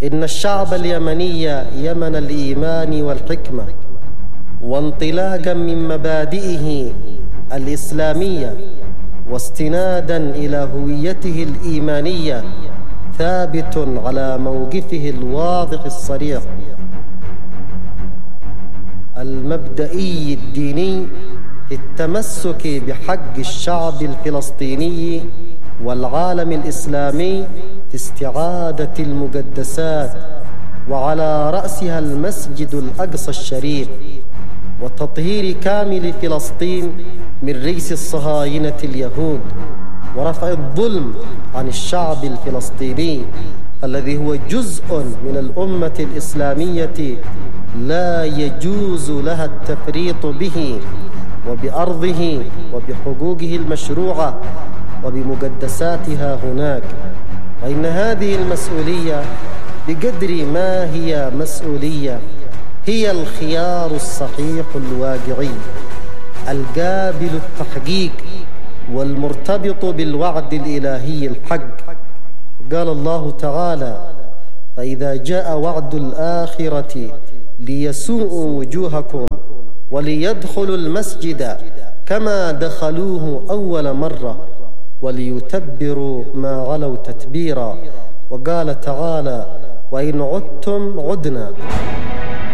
إن الشعب اليمني يمن الإيمان والحكمة، وانطلاقا من مبادئه الإسلامية واستنادا إلى هويته الإيمانية، ثابت على موقفه الواضح الصريح المبدئي الديني في التمسك بحق الشعب الفلسطيني والعالم الإسلامي في استعادة المقدسات، وعلى رأسها المسجد الأقصى الشريف، وتطهير كامل فلسطين من رجس الصهاينة اليهود، ورفع الظلم عن الشعب الفلسطيني الذي هو جزء من الأمة الإسلامية لا يجوز لها التفريط به وبأرضه وبحقوقه المشروعة وبمقدساتها هناك. وإن هذه المسؤولية بقدر ما هي مسؤولية هي الخيار الصحيح الواقعي القابل التحقيق والمرتبط بالوعد الإلهي الحق. قال الله تعالى: فإذا جاء وعد الآخرة ليسوءوا وجوهكم وليدخلوا المسجد كما دخلوه أول مرة وليتبروا ما علوا تتبيرا. وقال تعالى: وإن عدتم عدنا.